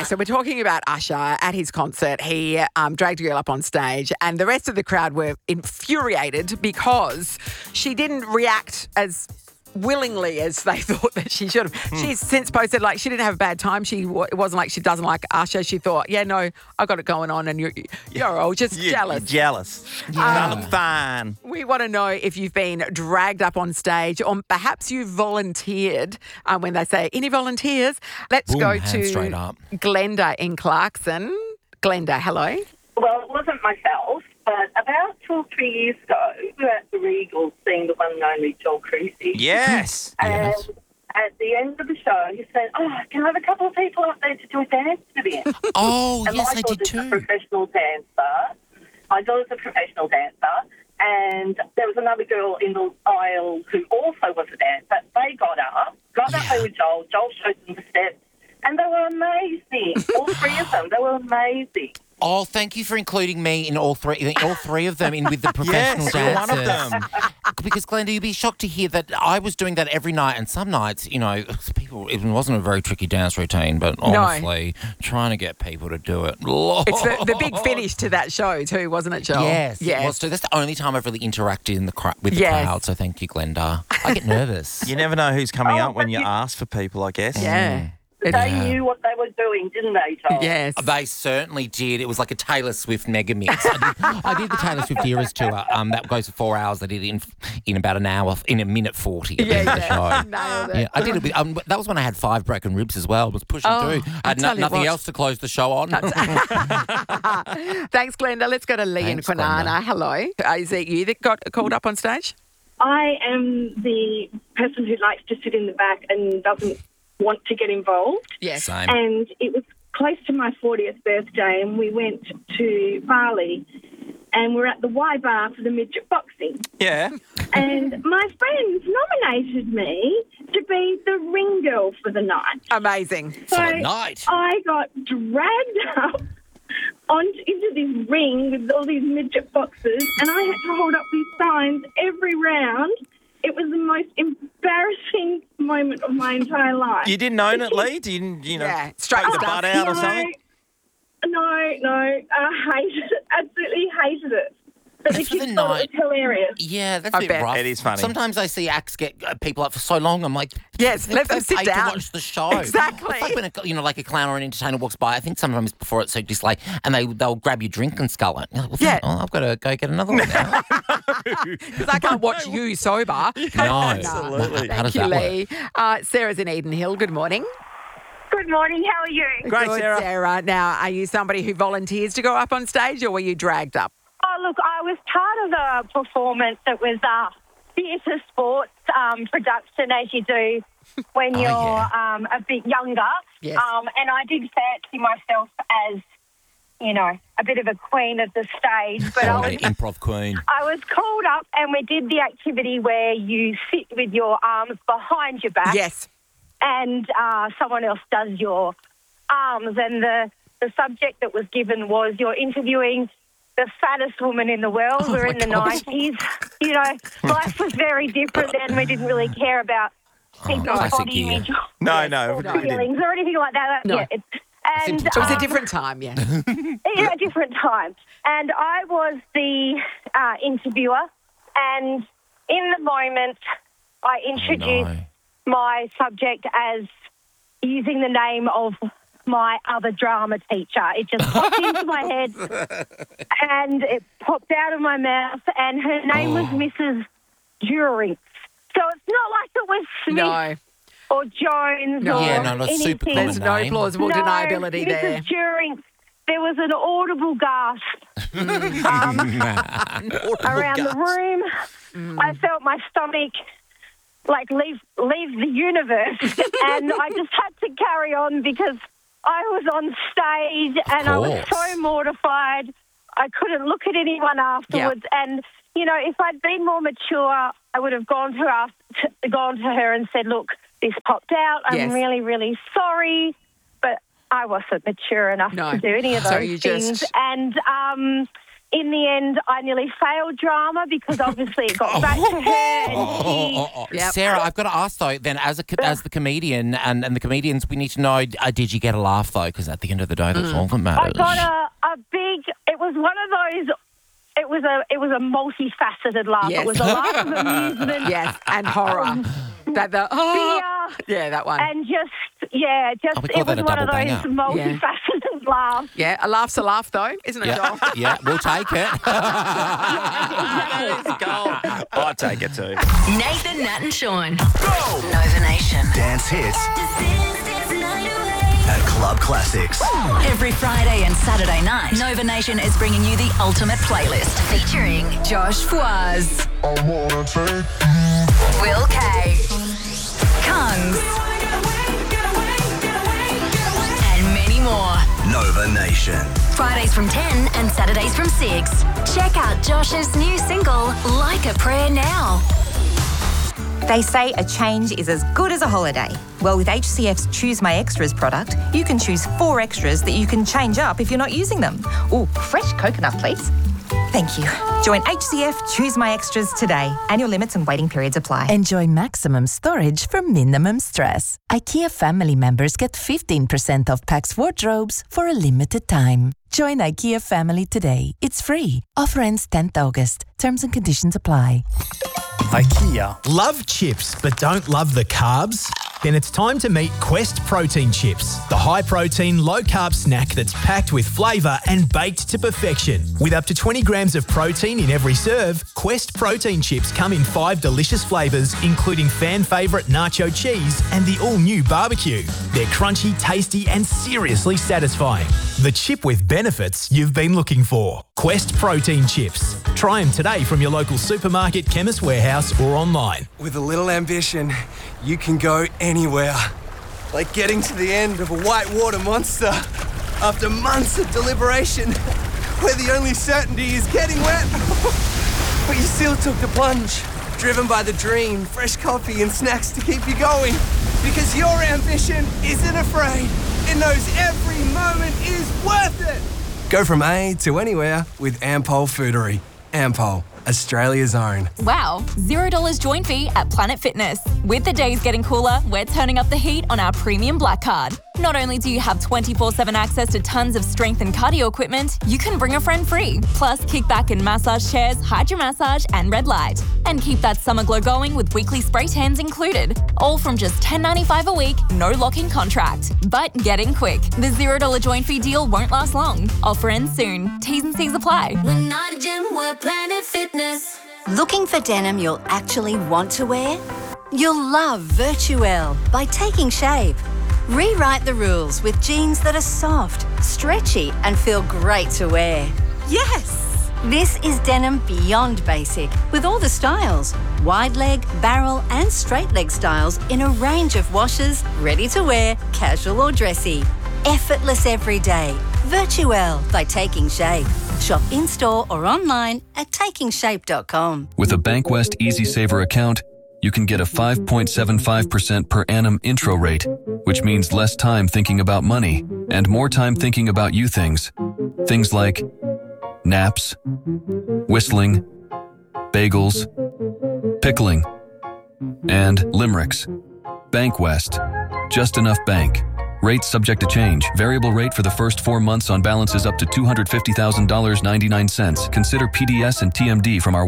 so we're talking about Usher at his concert. He dragged a girl up on stage and the rest of the crowd were infuriated because she didn't react as willingly as they thought that she should have. She's since posted like she didn't have a bad time. It wasn't like she doesn't like Usher. She thought, yeah, no, I got it going on and you're all just jealous. You're jealous. I look fine. We want to know if you've been dragged up on stage or perhaps you volunteered when they say, any volunteers? Let's go to straight up. Glenda in Clarkson. Glenda, hello. Well, it wasn't myself, but about 2 or 3 years ago, we were at the Regal seeing the one and only Joel Creasy. Yes. And at the end of the show, he said, can I have a couple of people up there to do a dance with you? Oh, And yes, my I did daughter's a too. professional dancer. My daughter's a professional dancer. And there was another girl in the aisle who also was a dancer. They got up there with Joel. Joel showed them the steps. And they were amazing. All three of them. They were amazing. Oh, thank you for including me in all three of them in with the professional Yes, you're one of dancers. them. Because, Glenda, you'd be shocked to hear that I was doing that every night, and some nights, it wasn't a very tricky dance routine, but honestly, trying to get people to do it. It's the big finish to that show too, wasn't it, Joel? Yes, it was too. That's the only time I've really interacted with the crowd, so thank you, Glenda. I get nervous. You never know who's coming up when you ask for people, I guess. Yeah. They knew what they were doing, didn't they, Joel? Yes. They certainly did. It was like a Taylor Swift mega mix. I did the Taylor Swift Eras tour. That goes for 4 hours. I did it in about an hour, in a minute 40 at the end of the show. Nailed it. Yeah, I did it. That was when I had 5 broken ribs as well. I was pushing through. I had nothing else to close the show on. Thanks, Glenda. Let's go to Lee in Kwinana. Hello. Is it you that got called up on stage? I am the person who likes to sit in the back and doesn't want to get involved. Yes. Same. And it was close to my 40th birthday and we went to Bali and we're at the Y Bar for the midget boxing. Yeah. And my friends nominated me to be the ring girl for the night. Amazing. So For the night. I got dragged up into this ring with all these midget boxers and I had to hold up these signs every round. It was the most embarrassing moment of my entire life. You didn't own it, Lee? Didn't straight take the stuff. butt out or something? No, I hated it, absolutely hated it. But the For the kids thought it was hilarious. Yeah, that's I a bit bet. rough. It is funny. Sometimes I see acts get people up for so long. I'm like, Yes, let them sit paid down. to watch the show. Exactly. It's like when like a clown or an entertainer walks by. I think sometimes before it's so just like, and they'll grab your drink and scull it. You're like, well, I've got to go get another one now. Because I can't watch you sober. No, Absolutely. How does Thank you, that work? Lee. Sarah's in Eden Hill. Good morning. Good morning. How are you? Great, Good, Sarah. Now, are you somebody who volunteers to go up on stage or were you dragged up? Oh, look, I was part of a performance that was theatre sports production, as you do when you're a bit younger. Yes. And I did fancy myself as, a bit of a queen of the stage. But Improv queen. I was called up and we did the activity where you sit with your arms behind your back. Yes. And someone else does your arms. And the subject that was given was you're interviewing the fattest woman in the world. We're in the 90s. Life was very different then. We didn't really care about people's classic body year. image No, or we didn't. feelings or anything like that. No. Yeah, and It was a different time, yeah. a different time. And I was the interviewer. And in the moment, I introduced my subject as using the name of my other drama teacher. It just popped into my head and it popped out of my mouth and her name was Mrs. During. So it's not like it was Smith No. or Jones No. or Yeah, no, that's anything. super There's no name. plausible deniability Mrs. there. During. There was an audible gasp around the room. I felt my stomach leave the universe and I just had to carry on because I was on stage and I was so mortified. I couldn't look at anyone afterwards. Yep. And, if I'd been more mature, I would have gone to her and said, look, this popped out. I'm Yes. really, really sorry. But I wasn't mature enough No. to do any of So those you things. just- And in the end, I nearly failed drama because obviously it got back to her. And she, Yep. Sarah, I've got to ask though. Then, as the comedian and the comedians, we need to know: did you get a laugh though? Because at the end of the day, that's all that I matters. got a big. It was one of those. It was a multifaceted laugh. Yes. It was a laugh of amusement. Yes, and horror. That the Fear. yeah, that one. And just we call it that was a one of double those banger. multifaceted laughs. Yeah, a laugh's a laugh though, isn't it, Joel? Yeah, yeah, we'll take it. I'll take it too. Nathan, Nat and Sean. Go! Nova Nation. Dance hits at Club Classics. Every Friday and Saturday night, Nova Nation is bringing you the ultimate playlist featuring Josh Fwaz, Will K, Kungs, and many more. Nova Nation. Fridays from 10 and Saturdays from 6. Check out Josh's new single, Like a Prayer now. They say a change is as good as a holiday. Well, with HCF's Choose My Extras product, you can choose 4 extras that you can change up if you're not using them. Ooh, fresh coconut, please. Thank you. Join HCF Choose My Extras today. Annual limits and waiting periods apply. Enjoy maximum storage for minimum stress. IKEA family members get 15% off Pax wardrobes for a limited time. Join IKEA family today. It's free. Offer ends 10th August. Terms and conditions apply. IKEA. Love chips but don't love the carbs? Then it's time to meet Quest Protein Chips, the high-protein, low-carb snack that's packed with flavour and baked to perfection. With up to 20 grams of protein in every serve, Quest Protein Chips come in 5 delicious flavours, including fan favourite nacho cheese and the all-new barbecue. They're crunchy, tasty and seriously satisfying. The chip with benefits you've been looking for. Quest Protein Chips. Try them today from your local supermarket, chemist warehouse or online. With a little ambition, you can go anywhere. Like getting to the end of a whitewater monster after months of deliberation, where the only certainty is getting wet. But you still took the plunge, driven by the dream, fresh coffee and snacks to keep you going. Because your ambition isn't afraid. It knows every moment is worth it. Go from A to anywhere with Ampol Foodery. Ampol, Australia's own. Wow, $0 join fee at Planet Fitness. With the days getting cooler, we're turning up the heat on our premium Black Card. Not only do you have 24/7 access to tons of strength and cardio equipment, you can bring a friend free. Plus, kickback and massage chairs, hydro massage, and red light. And keep that summer glow going with weekly spray tans included. All from just $10.95 a week, no lock-in contract. But get in quick. The $0 join fee deal won't last long. Offer ends soon. T's and C's apply. We're not a gym, we're Planet Fitness. Looking for denim you'll actually want to wear? You'll love Virtuelle by Taking Shape. Rewrite the rules with jeans that are soft, stretchy, and feel great to wear. Yes! This is denim beyond basic, with all the styles. Wide leg, barrel, and straight leg styles in a range of washes, ready to wear, casual or dressy. Effortless every day. Virtuelle by Taking Shape. Shop in-store or online at takingshape.com. With a Bankwest Easy Saver account, you can get a 5.75% per annum intro rate, which means less time thinking about money and more time thinking about you things. Things like naps, whistling, bagels, pickling, and limericks. Bankwest. Just enough bank. Rates subject to change. Variable rate for the first 4 months on balances up to $250,000.99. Consider PDS and TMD from our